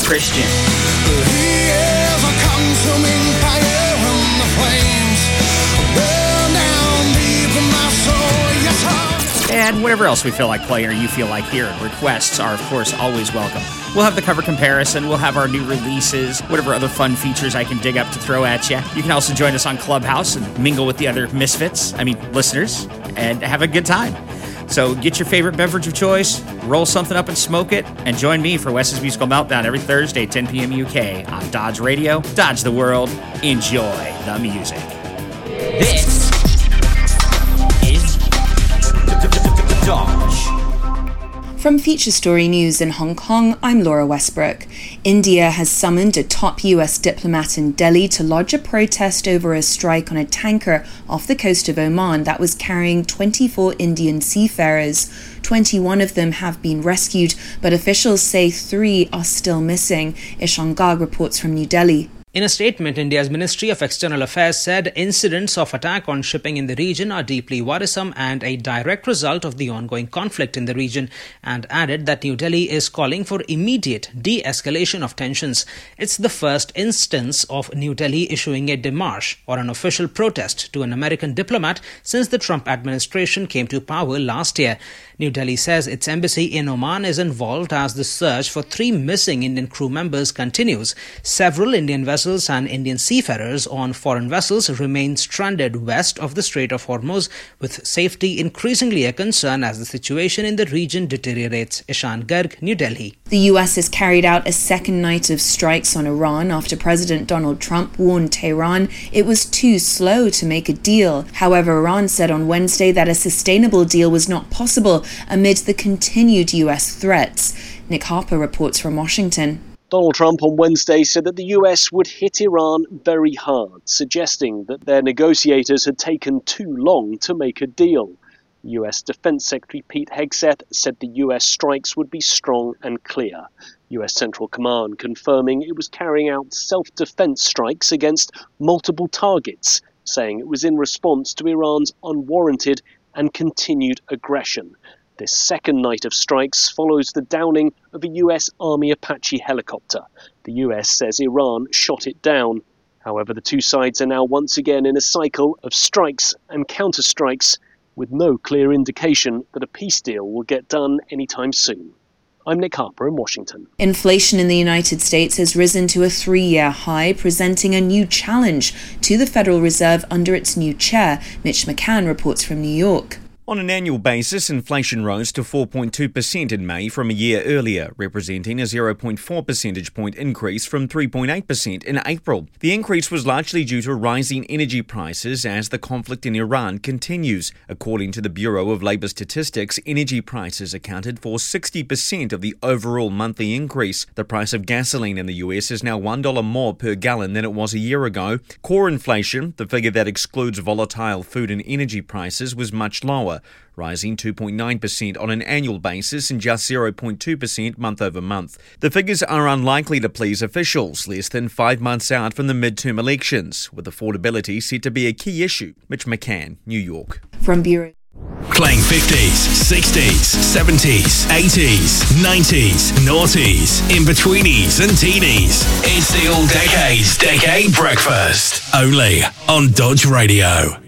Christian. He is a consuming fire and the flames burn down deep in my soul. Yes, sir. And whatever else we feel like playing or you feel like hearing. Requests are, of course, always welcome. We'll have the cover comparison. We'll have our new releases, whatever other fun features I can dig up to throw at you. You can also join us on Clubhouse and mingle with the other listeners, and have a good time. So get your favorite beverage of choice, roll something up and smoke it, and join me for Wes's Musical Meltdown every Thursday, 10 p.m. UK on Dodge Radio. Dodge the world. Enjoy the music. This is Dodge. From Feature Story News in Hong Kong, I'm Laura Westbrook. India has summoned a top US diplomat in Delhi to lodge a protest over a strike on a tanker off the coast of Oman that was carrying 24 Indian seafarers. 21 of them have been rescued, but officials say 3 are still missing. Ishan Garg reports from New Delhi. In a statement, India's Ministry of External Affairs said incidents of attack on shipping in the region are deeply worrisome and a direct result of the ongoing conflict in the region, and added that New Delhi is calling for immediate de-escalation of tensions. It's the first instance of New Delhi issuing a démarche or an official protest to an American diplomat since the Trump administration came to power last year. New Delhi says its embassy in Oman is involved as the search for 3 missing Indian crew members continues. Several Indian vessels and Indian seafarers on foreign vessels remain stranded west of the Strait of Hormuz, with safety increasingly a concern as the situation in the region deteriorates. Ishan Garg, New Delhi. The US has carried out a second night of strikes on Iran after President Donald Trump warned Tehran it was too slow to make a deal. However, Iran said on Wednesday that a sustainable deal was not possible amid the continued US threats. Nick Harper reports from Washington. Donald Trump on Wednesday said that the US would hit Iran very hard, suggesting that their negotiators had taken too long to make a deal. US Defense Secretary Pete Hegseth said the US strikes would be strong and clear. US Central Command confirming it was carrying out self-defense strikes against multiple targets, saying it was in response to Iran's unwarranted and continued aggression. This second night of strikes follows the downing of a US Army Apache helicopter. The US says Iran shot it down. However, the two sides are now once again in a cycle of strikes and counterstrikes, with no clear indication that a peace deal will get done anytime soon. I'm Nick Harper in Washington. Inflation in the United States has risen to a 3-year high, presenting a new challenge to the Federal Reserve under its new chair. Mitch McCann reports from New York. On an annual basis, inflation rose to 4.2% in May from a year earlier, representing a 0.4 percentage point increase from 3.8% in April. The increase was largely due to rising energy prices as the conflict in Iran continues. According to the Bureau of Labor Statistics, energy prices accounted for 60% of the overall monthly increase. The price of gasoline in the US is now $1 more per gallon than it was a year ago. Core inflation, the figure that excludes volatile food and energy prices, was much lower, rising 2.9% on an annual basis and just 0.2% month over month. The figures are unlikely to please officials less than 5 months out from the midterm elections, with affordability set to be a key issue. Mitch McCann, New York. From Bureau. Playing 50s, 60s, 70s, 80s, 90s, noughties, in-betweenies and teenies. It's the All Decades Decade Breakfast. Only on Dodge Radio.